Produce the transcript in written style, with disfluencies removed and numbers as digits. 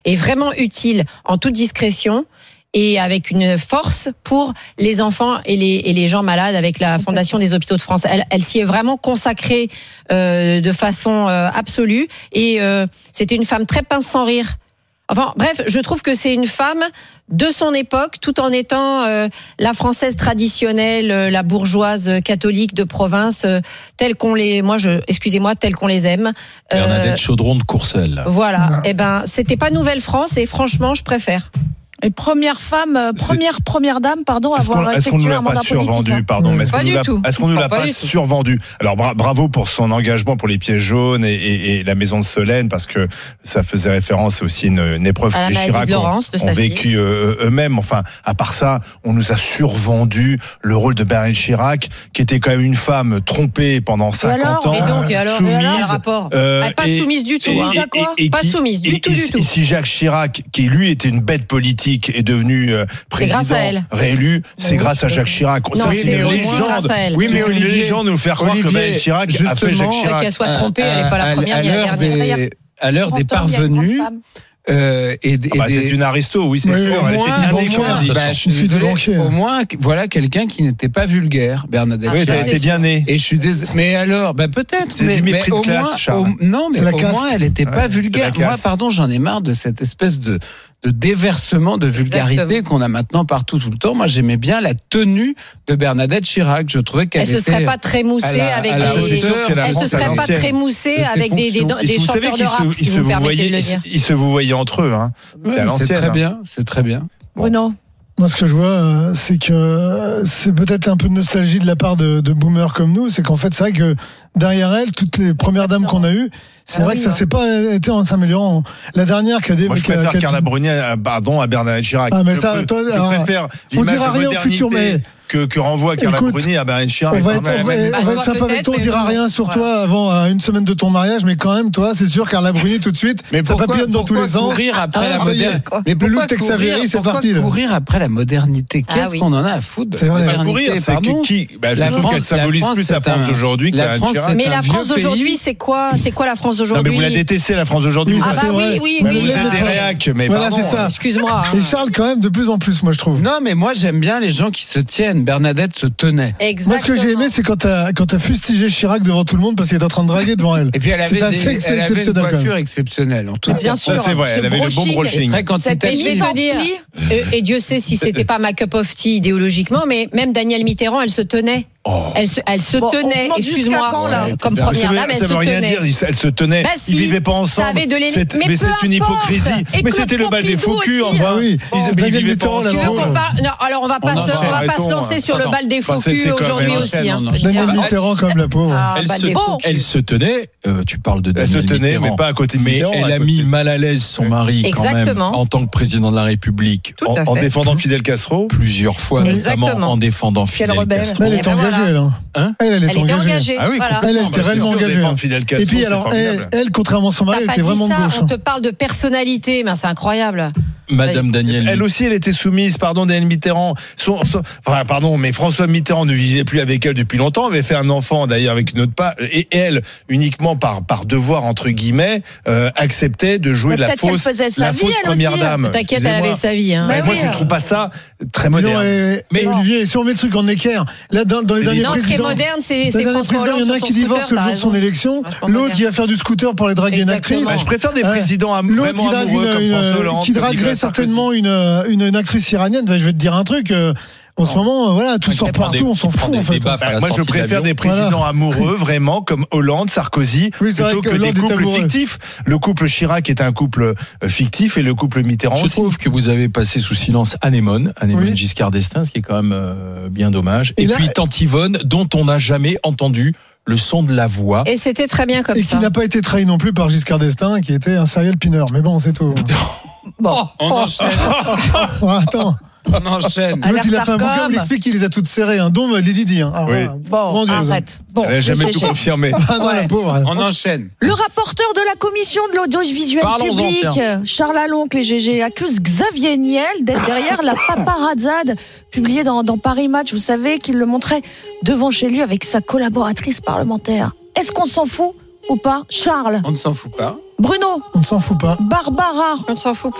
est vraiment utile en toute discrétion et avec une force pour les enfants et les gens malades avec la Fondation des Hôpitaux de France. Elle s'y est vraiment consacrée de façon absolue et c'était une femme très pince sans rire. Enfin bref, je trouve que c'est une femme de son époque, tout en étant la française traditionnelle, la bourgeoise catholique de province, telle qu'on les, telle qu'on les aime. Bernadette Chaudron de Courcelles. Voilà. Et c'était pas Nouvelle-France et franchement, je préfère. Et première dame, pardon, avoir effectué un mandat politique. Pardon, mais est-ce qu'on nous l'a pas survendu? Alors bravo pour son engagement pour les pièges jaunes et la maison de Solène, parce que ça faisait référence aussi une épreuve que les Chirac ont vécu eux-mêmes. Enfin, à part ça, on nous a survendu le rôle de Bernadette Chirac, qui était quand même une femme trompée pendant 50 ans, soumise, pas soumise du tout, pas soumise du tout. Et si Jacques Chirac, qui lui était une bête politique, est devenu président réélu, c'est grâce à Jacques Chirac. Non, ça, c'est une légende. Oui, mais une légende nous faire croire que Bernadette Chirac a fait Jacques Chirac. Qu'elle soit trompée, elle n'est pas la première ni la dernière. À l'heure des parvenus. C'est une aristo, oui, c'est sûr. Je suis désolé. Au moins, voilà quelqu'un qui n'était pas vulgaire, Bernadette. Oui, elle était bien née. Et je suis désolé. Mais alors, peut-être. C'est du mépris de classe, Charles. Non, mais au moins, elle n'était pas vulgaire. Moi, pardon, j'en ai marre de cette espèce de déversement de vulgarité qu'on a maintenant partout tout le temps. Moi, j'aimais bien la tenue de Bernadette Chirac. Je trouvais qu'elle était... Elle se serait pas trémoussée avec des... Elle se serait pas trémoussée avec des chanteurs de rap, si vous me permettez de le dire. Ils se vous voyaient entre eux, hein. C'est très bien, c'est très bien. Bruno. Moi, ce que je vois, c'est que c'est peut-être un peu de nostalgie de la part de boomers comme nous. C'est qu'en fait, c'est vrai que derrière elle, toutes les premières dames qu'on a eues, c'est vrai que ça s'est pas été en s'améliorant. La dernière qui a des... Moi, je préfère Carla Bruni à Bernadette Chirac. Ah, mais ça, je préfère l'image de modernité que renvoie Carla Bruni à Bernadette Chirac. On va être sympa avec toi, on dira rien sur toi avant une semaine de ton mariage, mais quand même, toi, c'est sûr, Carla Bruni, tout de suite, ça papillonne dans tous les sens. Courir après la modernité. Mais le look Texaveri, c'est parti. Courir après la modernité. Qu'est-ce qu'on en a à foutre? C'est vrai. Courir, c'est qui? Je trouve qu'elle symbolise plus la France d'aujourd'hui que la Chirac. Mais la France d'aujourd'hui, c'est quoi? C'est quoi la France d'aujourd'hui? Non, mais vous la détestez, la France d'aujourd'hui. Ah bah oui. Vous êtes des réacs, mais voilà, c'est ça. Excuse-moi. Et Charles, quand même, de plus en plus, moi, je trouve. Non, mais moi, j'aime bien les gens qui se tiennent. Bernadette se tenait. Exactement. Moi, ce que j'ai aimé, c'est quand t'as fustigé Chirac devant tout le monde parce qu'il était en train de draguer devant elle. Et puis elle avait une coiffure exceptionnelle. Bien sûr. Ça, c'est vrai. Elle avait le bon brushing. Et Dieu sait si c'était pas ma cup of tea idéologiquement, mais même Danielle Mitterrand, elle se tenait. Elle se tenait, excuse-moi, comme première dame, elle se tenait. Ça veut rien dire, elle se tenait. Ils vivaient pas ensemble. Mais c'est une hypocrisie. Mais c'était le bal des faux culs, enfin. Ils vivaient pas ensemble. Alors on va pas se lancer sur le bal des faux culs aujourd'hui aussi. Danielle Mitterrand comme la pauvre. Elle se tenait, tu parles de Danielle Mitterrand. Elle se tenait, mais pas à côté de Mitterrand. Mais elle a mis mal à l'aise son mari quand même, en tant que président de la République. En défendant Fidel Castro. Plusieurs fois, notamment en défendant Fidel Castro. Elle est engagée, elle est engagée. Ah oui, elle était réellement engagée. Et puis alors, elle, contrairement à son mari, elle était vraiment de gauche. On te parle de personnalité, mais c'est incroyable. Madame Danielle. Elle aussi, elle était soumise, Danielle Mitterrand. Mais François Mitterrand ne vivait plus avec elle depuis longtemps, avait fait un enfant d'ailleurs avec une autre part, et elle, uniquement par devoir, entre guillemets, acceptait de jouer la fausse première dame. T'inquiète, elle avait sa vie. Moi, je ne trouve pas ça très moderne. Mais Olivier, si on met le truc en équerre, là, dans les derniers présidents. Non, ce qui est moderne, c'est François Hollande. Il y en a qui divorcent le jour de son élection, l'autre qui va faire du scooter pour aller draguer une actrice. Je préfère des présidents vraiment amoureux comme François Hollande. Qui draguerait certainement une actrice iranienne. Je vais te dire un truc. En ce moment, tout sort partout, on s'en fout en fait. Moi, je préfère des présidents amoureux, vraiment, comme Hollande, Sarkozy, plutôt que des couples fictifs. Le couple Chirac est un couple fictif et le couple Mitterrand. Je trouve que vous avez passé sous silence Anémone Giscard d'Estaing, ce qui est quand même bien dommage. Et puis Tante Yvonne, dont on n'a jamais entendu le son de la voix. Et c'était très bien comme ça. Et qui n'a pas été trahi non plus par Giscard d'Estaing, qui était un serial pineur. Mais bon, c'est tout. Bon, on enchaîne. Attends. On enchaîne. L'autre, il a fait un bouquin, on explique qu'il les a toutes serrées, dont Lady Di. Bon, arrête. Elle n'a jamais tout confirmé. On enchaîne. Le rapporteur de la commission de l'audiovisuel public, Charles Aloncle et GG, accuse Xavier Niel d'être derrière la paparazzade publiée dans Paris Match. Vous savez qu'il le montrait devant chez lui avec sa collaboratrice parlementaire. Est-ce qu'on s'en fout ou pas, Charles? On ne s'en fout pas. Bruno. On ne s'en fout pas. Barbara. On ne s'en fout pas.